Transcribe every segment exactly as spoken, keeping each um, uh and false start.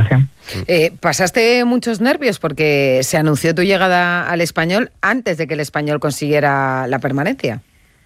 situación. Eh, ¿Pasaste muchos nervios porque se anunció tu llegada al Español antes de que el Español consiguiera la permanencia?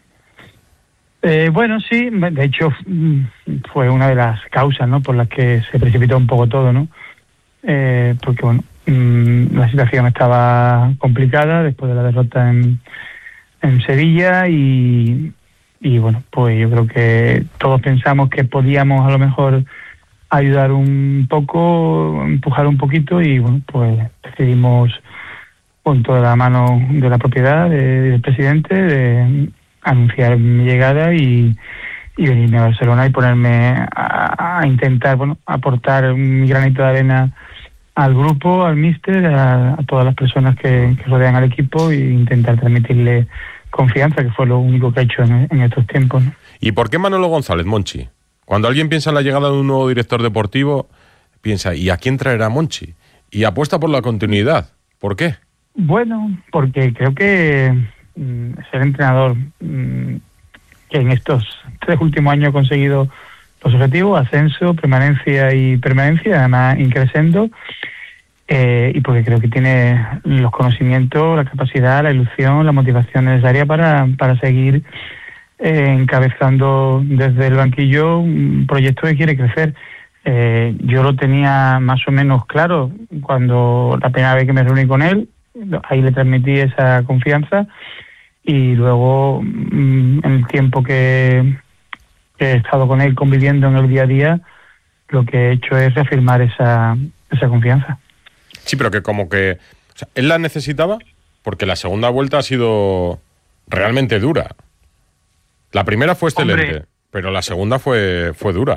Eh, bueno, sí, de hecho fue una de las causas, ¿no?, por las que se precipitó un poco todo, ¿no? Eh, porque, bueno, mmm, la situación estaba complicada después de la derrota en, en Sevilla y, y, bueno, pues yo creo que todos pensamos que podíamos a lo mejor ayudar un poco, empujar un poquito y, bueno, pues decidimos con toda la mano de la propiedad, de, del presidente, de anunciar mi llegada y, y venirme a Barcelona y ponerme a, a intentar, bueno, aportar mi granito de arena al grupo, al míster, a, a todas las personas que, que rodean al equipo e intentar transmitirle confianza, que fue lo único que he hecho en, en estos tiempos, ¿no? ¿Y por qué Manolo González, Monchi? Cuando alguien piensa en la llegada de un nuevo director deportivo, piensa, ¿y a quién traerá Monchi? Y apuesta por la continuidad. ¿Por qué? Bueno, porque creo que mm, ser entrenador mm, que en estos tres últimos años ha conseguido los objetivos, ascenso, permanencia y permanencia, además increciendo, eh, y porque creo que tiene los conocimientos, la capacidad, la ilusión, la motivación necesaria para, para seguir eh, encabezando desde el banquillo un proyecto que quiere crecer. Eh, yo lo tenía más o menos claro cuando la primera vez que me reuní con él, ahí le transmití esa confianza y luego en el tiempo que, que he estado con él conviviendo en el día a día, lo que he hecho es reafirmar esa, esa confianza. Sí, pero que como que... O sea, él la necesitaba porque la segunda vuelta ha sido realmente dura. La primera fue excelente, Hombre, pero la segunda fue, fue dura.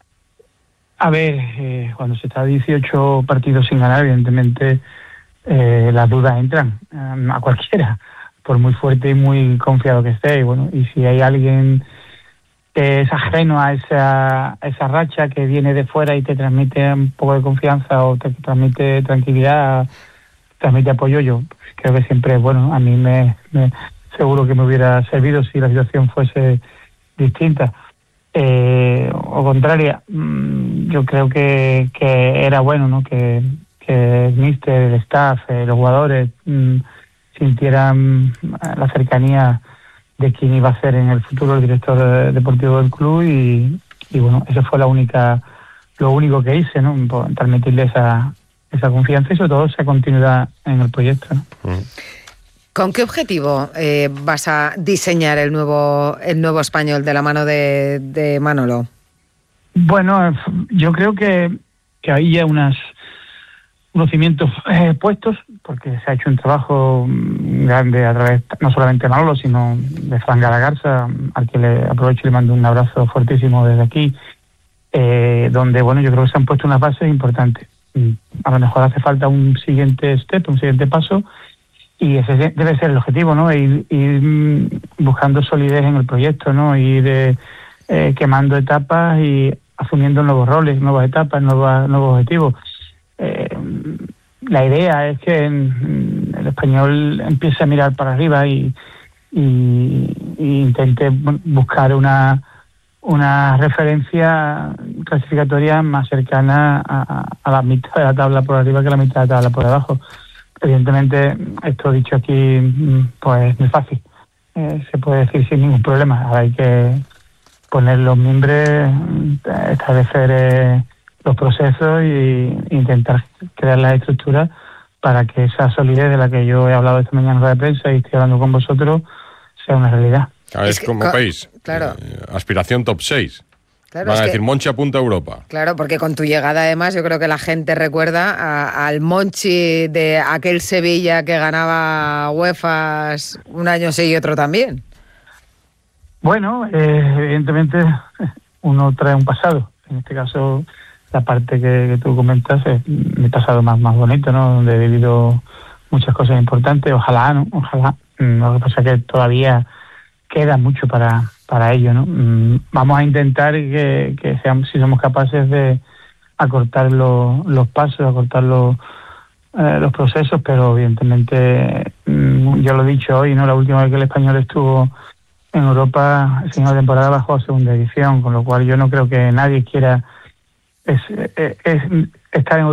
A ver, eh, cuando se está a dieciocho partidos sin ganar, evidentemente eh, las dudas entran um, a cualquiera, por muy fuerte y muy confiado que esté. Y bueno, y si hay alguien que es ajeno a esa, a esa racha que viene de fuera y te transmite un poco de confianza o te transmite tranquilidad, transmite apoyo, yo creo que siempre, bueno, a mí me, me seguro que me hubiera servido si la situación fuese distinta. Eh, o contraria, yo creo que, que era bueno, ¿no?, que, que el míster, el staff, eh, los jugadores mmm, sintieran la cercanía de quién iba a ser en el futuro el director deportivo del club y, y bueno, eso fue la única, lo único que hice, ¿no?, transmitirle esa, esa confianza y sobre todo esa continuidad en el proyecto, ¿no? Mm. ¿Con qué objetivo eh, vas a diseñar el nuevo el nuevo Español de la mano de, de Manolo? Bueno, yo creo que, que hay ya unas, unos cimientos eh, puestos, porque se ha hecho un trabajo grande a través, no solamente de Manolo, sino de Fran Galagarza, al que le aprovecho y le mando un abrazo fuertísimo desde aquí, eh, donde, bueno, yo creo que se han puesto unas bases importantes. A lo mejor hace falta un siguiente step, un siguiente paso, y ese debe ser el objetivo, ¿no? Ir, ir buscando solidez en el proyecto, ¿no? Ir eh, eh, quemando etapas y asumiendo nuevos roles, nuevas etapas, nuevas, nuevos objetivos. Eh, la idea es que en, en el Español empiece a mirar para arriba y, y, y intente buscar una, una referencia clasificatoria más cercana a, a la mitad de la tabla por arriba que la mitad de la tabla por abajo. Evidentemente, esto dicho aquí, pues no es fácil. Eh, se puede decir sin ningún problema. Ahora hay que poner los mimbres, establecer eh, los procesos e intentar crear las estructuras para que esa solidez de la que yo he hablado esta mañana en la prensa y estoy hablando con vosotros sea una realidad. Ah, es, es que, como país. Claro. Eh, aspiración top seis. Claro, Van a es decir, que, Monchi apunta a Europa. Claro, porque con tu llegada, además, yo creo que la gente recuerda a, al Monchi de aquel Sevilla que ganaba UEFAs un año sí y otro también. Bueno, eh, evidentemente uno trae un pasado. En este caso, la parte que, que tú comentas es mi pasado más, más bonito, ¿no? Donde he vivido muchas cosas importantes. Ojalá, ¿no? Ojalá. Lo que pasa es que todavía queda mucho para... para ello, ¿no? Vamos a intentar que, que seamos, si somos capaces de acortar lo, los pasos, acortar lo, eh, los procesos, pero evidentemente, mmm, yo lo he dicho hoy, ¿no? La última vez que el Español estuvo en Europa, en una temporada bajó a segunda división, con lo cual yo no creo que nadie quiera es, es, es estar en